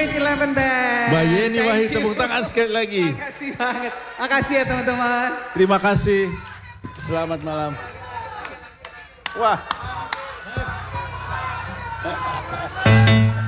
Magic 11 Band. Mbak Yeni Thank Wahid, you. tepuk tangan sekali lagi. Makasih banget. Makasih ya teman-teman. Terima kasih. Selamat malam. Wah.